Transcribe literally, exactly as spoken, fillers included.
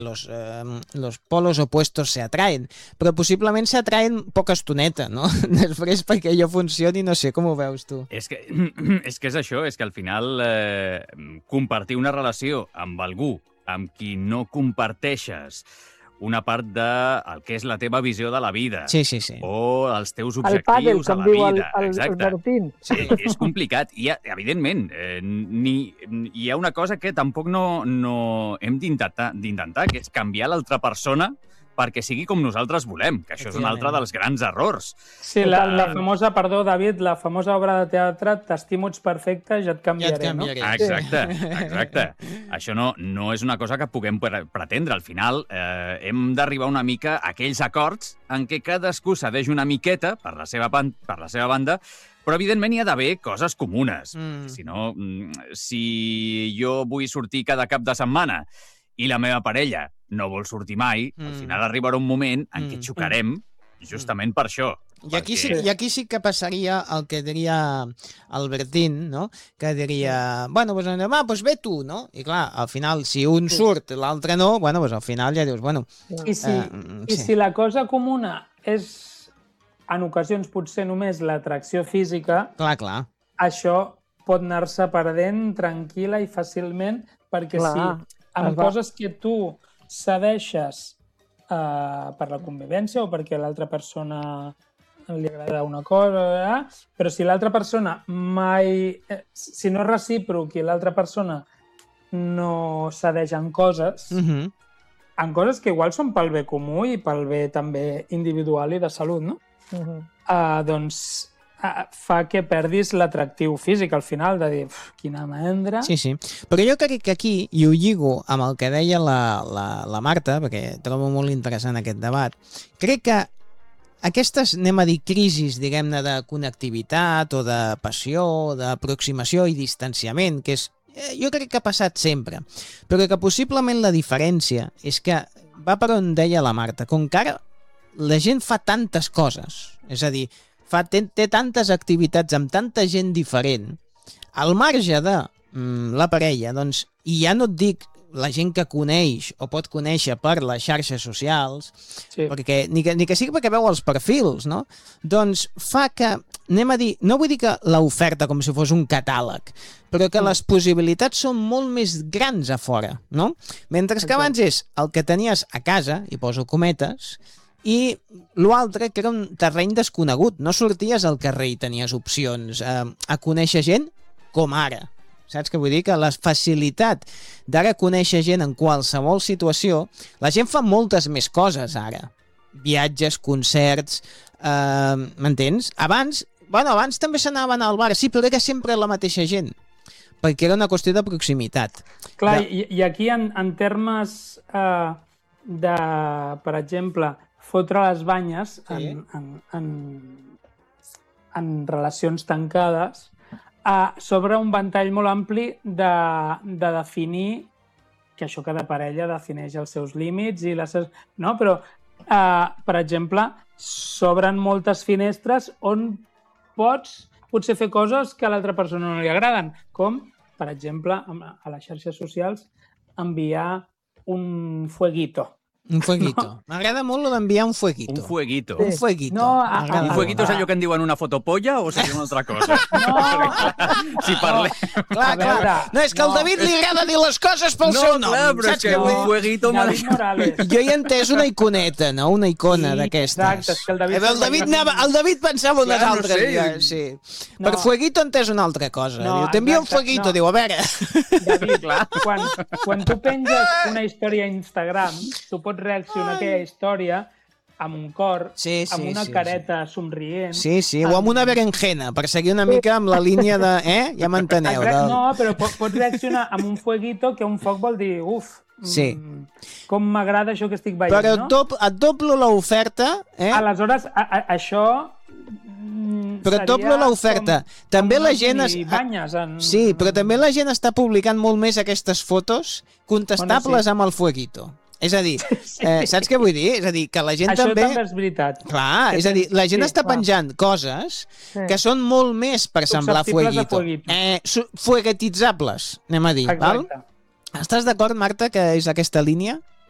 los, eh, los polos opuestos se atraen, però possiblement se atraen poca estoneta, no? Després perquè allò funcioni, no sé, com ho veus tu? És que és, que és això, és que al final eh, compartir una relació amb algú amb qui no comparteixes una part de el que és la teva visió de la vida. Sí, sí, sí. O els teus El objectius pàdel, a com la diu el, vida. el, el Exacte. Martín. Sí, és complicat. I, evidentment, eh, ni, hi ha una cosa que tampoc no, no hem d'intentar, d'intentar, que és canviar l'altra persona perquè sigui com nosaltres volem, que això és un altre dels grans errors. Sí, la, la famosa, perdó, David, la famosa obra de teatre T'estimo, ets perfecte, ja et canviaré, ja et canviaré. No? Exacte, exacte. Això no, no és una cosa que puguem pretendre. Al final, eh, hem d'arribar una mica a aquells acords en què cadascú cedeix una miqueta per la seva, per la seva banda, però, evidentment, hi ha d'haver coses comunes. Mm. Si no, si jo vull sortir cada cap de setmana i la meva parella no vol sortir mai, mm. al final arribarà un moment en què xocarem mm. justament per això. I aquí, sí, I aquí sí que passaria el que diria Albertín, no? Que diria, bueno, pues, va, pues ve tu, no? I clar, al final, si un surt, l'altre no, bueno, pues al final ja dius, bueno... I si, eh, i sí. si la cosa comuna és, en ocasions, potser només l'atracció física, clar, clar. això pot anar-se perdent tranquil·la i fàcilment, perquè clar. si amb coses que tu cedeixes uh, per la convivència o perquè l'altra persona li agrada una cosa, eh? Però si l'altra persona mai... Eh, si no és recíproc i l'altra persona no cedeix en coses, uh-huh. en coses que igual són pel bé comú i pel bé també individual i de salut, no? Uh-huh. Uh, doncs uh, fa que perdis l'atractiu físic al final, de dir, quina mandra... Sí, sí. Però jo crec que aquí, i ho lligo amb el que deia la, la, la Marta, perquè trobo molt interessant aquest debat, crec que aquestes, anem a dir, crisis, diguem-ne, de connectivitat o de passió, d'aproximació i distanciament, que és, jo crec que ha passat sempre, però que possiblement la diferència és que va per on deia la Marta, com que ara la gent fa tantes coses, és a dir, fa, té, té tantes activitats amb tanta gent diferent, al marge de mm, la parella, doncs, i ja no et dic la gent que coneix o pot conèixer per les xarxes socials, sí. perquè, ni, que, ni que sigui perquè veu els perfils, no? Doncs fa que, anem a dir, no vull dir que l'oferta com si fos un catàleg, però que mm. les possibilitats són molt més grans a fora, no? Mentre que abans és el que tenies a casa, i poso cometes, i l'altre que era un terreny desconegut, no sorties al carrer i tenies opcions eh, a conèixer gent com ara. Saps què vull dir? Que la facilitat d'ara conèixer gent en qualsevol situació, la gent fa moltes més coses ara. Viatges, concerts, eh, m'entens? Abans, bueno, abans també s'anaven al bar, sí, però era sempre la mateixa gent, perquè era una qüestió de proximitat. Clar, de... i, i aquí en, en termes eh, de, per exemple, fotre les banyes sí. en, en, en, en relacions tancades, Uh, sobre un ventall molt ampli de, de definir que això cada parella defineix els seus límits i les seves... No, però, uh, per exemple, s'obren moltes finestres on pots potser fer coses que a l'altra persona no li agraden, com, per exemple, a les xarxes socials, enviar un fueguito. Un fueguito. No. M'agrada molt d'enviar un fueguito. Un fueguito. Sí. Un fueguito. No, a, a, un fueguito és allò que en diuen una fotopolla o seria una altra cosa? No. Si parlem... No. Clar, clar. No, és que al no. David li agrada dir les coses pel no, seu nom. Clar, però saps que no. un fueguito... David Morales. Jo hi he entès una iconeta, no? Una icona sí, d'aquestes. Exacte, és que el David... El David, anava, el David pensava unes clar, altres. No sé. Sí. No. Per fueguito he entès una altra cosa. No, diu, t'envia un fueguito, no. Diu, a veure... David, clar. Quan, quan tu penges una història a Instagram, tu pots reaccionar a aquella història amb un cor, sí, sí, amb una sí, careta sí. somrient... Sí, sí, o amb una berenjena, per seguir una mica amb la línia de... Eh? Ja m'enteneu. Del... No, però pots pot reaccionar amb un fueguito, que un foc vol dir, uf, sí. mm, com m'agrada això que estic veient, però no? Però et doblo l'oferta... Eh? Aleshores, a, a, això... Però et doblo l'oferta. També com la gent... Es... Banyes en... Sí, però també la gent està publicant molt més aquestes fotos contestables bueno, sí. amb el fueguito. És a dir, eh, saps què vull dir? És a dir, que la gent això també... també és veritat. Clar, és a dir, la gent sí, està clar. penjant coses sí. que són molt més per semblar fueguito. fueguito. Eh, fueguetitzables, anem a dir. Exacte. Val? Estàs d'acord, Marta, que és aquesta línia?